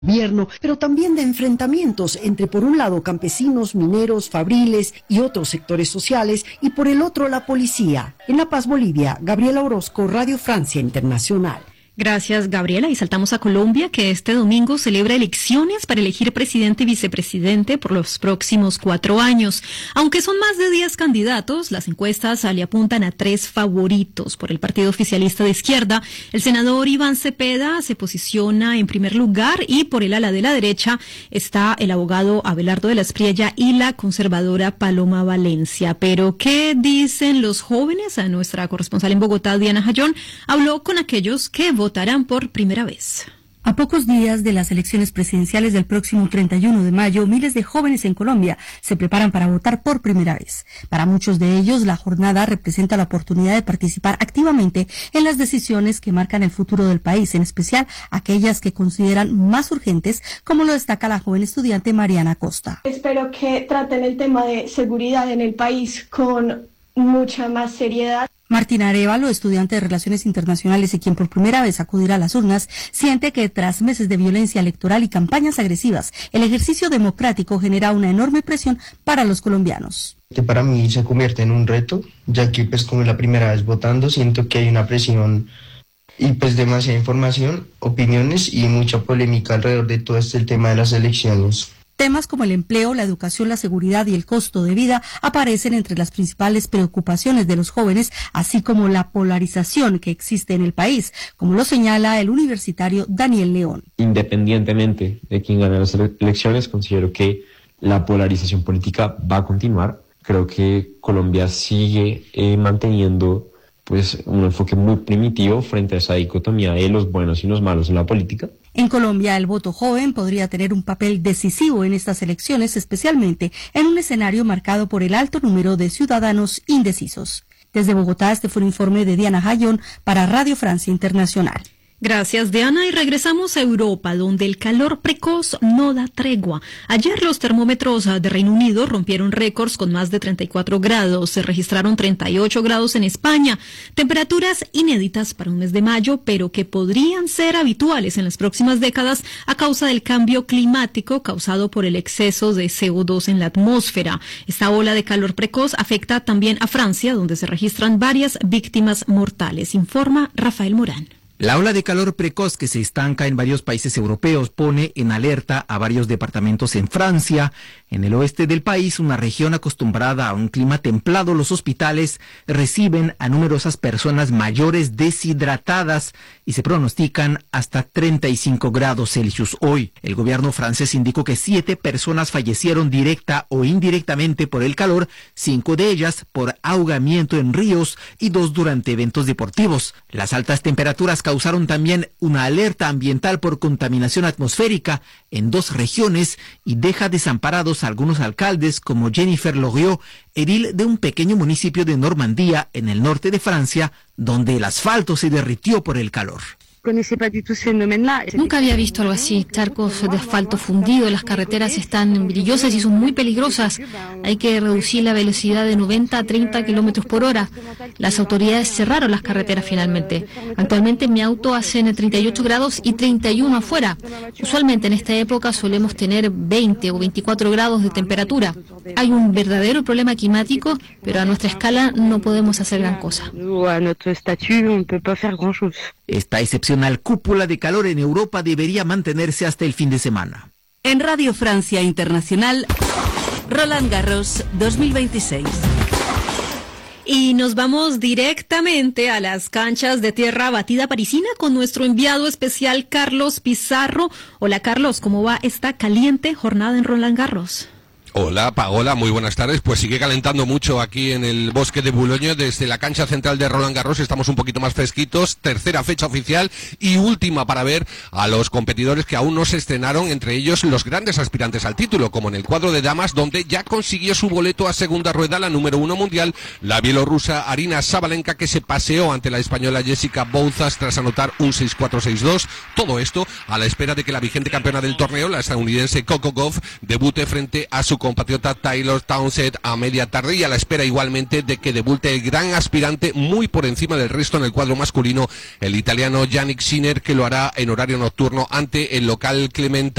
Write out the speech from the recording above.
gobierno, pero también de enfrentamientos entre, por un lado, campesinos, mineros, fabriles y otros sectores sociales, y por el otro, la policía. En La Paz, Bolivia, Gabriela Orozco, Radio Francia Internacional. Gracias, Gabriela. Y saltamos a Colombia, que este domingo celebra elecciones para elegir presidente y vicepresidente por los próximos 4 años. Aunque son más de 10 candidatos, las encuestas le apuntan a 3 favoritos. Por el partido oficialista de izquierda, el senador Iván Cepeda se posiciona en primer lugar, y por el ala de la derecha está el abogado Abelardo de la Espriella y la conservadora Paloma Valencia. Pero, ¿qué dicen los jóvenes? A nuestra corresponsal en Bogotá, Diana Jayón, habló con aquellos que votarán por primera vez. A pocos días de las elecciones presidenciales del próximo 31 de mayo, miles de jóvenes en Colombia se preparan para votar por primera vez. Para muchos de ellos, la jornada representa la oportunidad de participar activamente en las decisiones que marcan el futuro del país, en especial aquellas que consideran más urgentes, como lo destaca la joven estudiante Mariana Costa. Espero que traten el tema de seguridad en el país con mucha más seriedad. Martín Arevalo, estudiante de Relaciones Internacionales y quien por primera vez acudirá a las urnas, siente que tras meses de violencia electoral y campañas agresivas, el ejercicio democrático genera una enorme presión para los colombianos. Para mí se convierte en un reto, ya que pues como es la primera vez votando, siento que hay una presión y pues demasiada información, opiniones y mucha polémica alrededor de todo el tema de las elecciones. Temas como el empleo, la educación, la seguridad y el costo de vida aparecen entre las principales preocupaciones de los jóvenes, así como la polarización que existe en el país, como lo señala el universitario Daniel León. Independientemente de quién gane las elecciones, considero que la polarización política va a continuar. Creo que Colombia sigue manteniendo un enfoque muy primitivo frente a esa dicotomía de los buenos y los malos en la política. En Colombia, el voto joven podría tener un papel decisivo en estas elecciones, especialmente en un escenario marcado por el alto número de ciudadanos indecisos. Desde Bogotá, este fue un informe de Diana Jayón para Radio Francia Internacional. Gracias, Diana, y regresamos a Europa, donde el calor precoz no da tregua. Ayer los termómetros de Reino Unido rompieron récords con más de 34 grados. Se registraron 38 grados en España. Temperaturas inéditas para un mes de mayo, pero que podrían ser habituales en las próximas décadas a causa del cambio climático causado por el exceso de CO2 en la atmósfera. Esta ola de calor precoz afecta también a Francia, donde se registran varias víctimas mortales. Informa Rafael Morán. La ola de calor precoz que se estanca en varios países europeos pone en alerta a varios departamentos en Francia. En el oeste del país, una región acostumbrada a un clima templado, los hospitales reciben a numerosas personas mayores deshidratadas y se pronostican hasta 35 grados Celsius hoy. El gobierno francés indicó que 7 personas fallecieron directa o indirectamente por el calor, 5 de ellas por ahogamiento en ríos y 2 durante eventos deportivos. Las altas temperaturas causaron también una alerta ambiental por contaminación atmosférica en 2 regiones y deja desamparados a algunos alcaldes como Jennifer Loriot, edil de un pequeño municipio de Normandía en el norte de Francia, donde el asfalto se derritió por el calor. Nunca había visto algo así, charcos de asfalto fundido, las carreteras están brillosas y son muy peligrosas. Hay que reducir la velocidad de 90 a 30 kilómetros por hora. Las autoridades cerraron las carreteras finalmente. Actualmente en mi auto hacen 38 grados y 31 afuera. Usualmente en esta época solemos tener 20 o 24 grados de temperatura. Hay un verdadero problema climático, pero a nuestra escala no podemos hacer gran cosa. Esta excepcional cúpula de calor en Europa debería mantenerse hasta el fin de semana. En Radio Francia Internacional, Roland Garros 2026. Y nos vamos directamente a las canchas de tierra batida parisina con nuestro enviado especial Carlos Pizarro. Hola Carlos, ¿cómo va esta caliente jornada en Roland Garros? Hola Paola, muy buenas tardes. Pues sigue calentando mucho aquí en el bosque de Boulogne. Desde la cancha central de Roland Garros estamos un poquito más fresquitos. Tercera fecha oficial y última para ver a los competidores que aún no se estrenaron, entre ellos los grandes aspirantes al título, como en el cuadro de damas, donde ya consiguió su boleto a segunda rueda la número 1 mundial, la bielorrusa Aryna Sabalenka, que se paseó ante la española Jessica Bouzas tras anotar un 6-4-6-2. Todo esto a la espera de que la vigente campeona del torneo, la estadounidense Coco Gauff, debute frente a su compatriota Taylor Townsend a media tarde, y a la espera igualmente de que debute el gran aspirante muy por encima del resto en el cuadro masculino, el italiano Yannick Sinner, que lo hará en horario nocturno ante el local Clemente